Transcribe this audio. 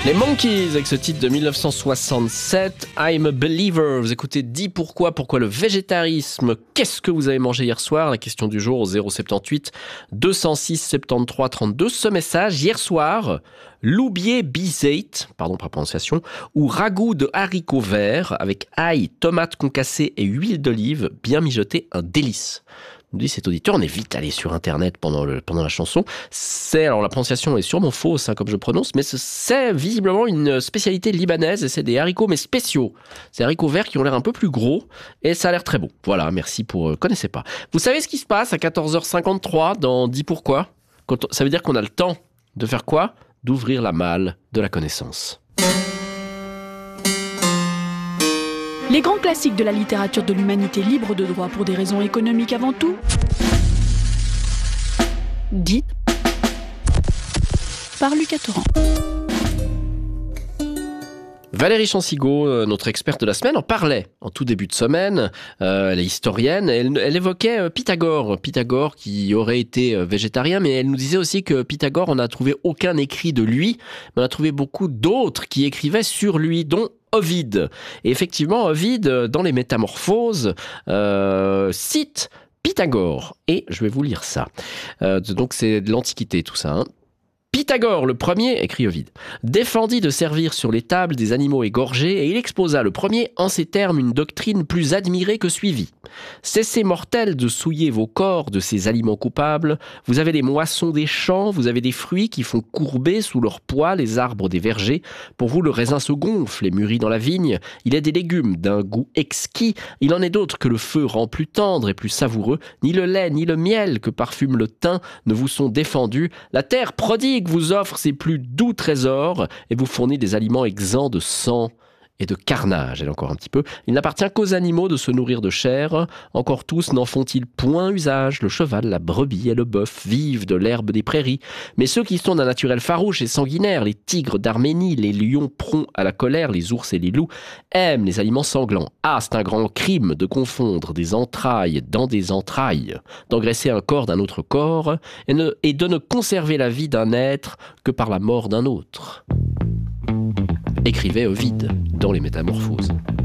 Les Monkees avec ce titre de 1967, I'm a Believer. Vous écoutez Dis pourquoi le végétarisme. Qu'est-ce que vous avez mangé hier soir? La question du jour au 078 206 73 32. Ce message, hier soir, loubier bizate, pardon pour la prononciation, ou ragoût de haricots verts avec ail, tomates concassées et huile d'olive, bien mijoté, un délice. Nous dit cet auditeur, on est vite allé sur internet pendant la chanson. Alors la prononciation est sûrement fausse, comme je prononce, mais c'est visiblement une spécialité libanaise et c'est des haricots mais spéciaux. C'est des haricots verts qui ont l'air un peu plus gros et ça a l'air très bon. Voilà, merci pour connaissez pas. Vous savez ce qui se passe à 14h53 dans Dis pourquoi? Ça veut dire qu'on a le temps de faire quoi? D'ouvrir la malle de la connaissance. Les grands classiques de la littérature de l'humanité libre de droit pour des raisons économiques avant tout. Dites par Lucas Torrent. Valérie Chansigo, notre experte de la semaine, en parlait en tout début de semaine. Elle est historienne. Elle évoquait Pythagore qui aurait été végétarien, mais elle nous disait aussi que Pythagore, on n'a trouvé aucun écrit de lui, mais on a trouvé beaucoup d'autres qui écrivaient sur lui, dont Ovide. Et effectivement, Ovide, dans les Métamorphoses, cite Pythagore. Et je vais vous lire ça. Donc c'est de l'Antiquité tout ça, Pythagore, le premier, écrit Ovide, défendit de servir sur les tables des animaux égorgés et il exposa le premier en ces termes une doctrine plus admirée que suivie. Cessez mortels de souiller vos corps de ces aliments coupables, vous avez des moissons des champs, vous avez des fruits qui font courber sous leur poids les arbres des vergers, pour vous le raisin se gonfle et mûrit dans la vigne, il est des légumes d'un goût exquis, il en est d'autres que le feu rend plus tendre et plus savoureux, ni le lait ni le miel que parfume le thym ne vous sont défendus, la terre prodigue vous offre ses plus doux trésors et vous fournit des aliments exempts de sang et de carnage. Et encore un petit peu. Il n'appartient qu'aux animaux de se nourrir de chair. Encore tous n'en font-ils point usage. Le cheval, la brebis et le bœuf vivent de l'herbe des prairies. Mais ceux qui sont d'un naturel farouche et sanguinaire, les tigres d'Arménie, les lions prompts à la colère, les ours et les loups, aiment les aliments sanglants. Ah, c'est un grand crime de confondre des entrailles dans des entrailles, d'engraisser un corps d'un autre corps et de ne conserver la vie d'un être que par la mort d'un autre. Écrivait Ovide dans les Métamorphoses.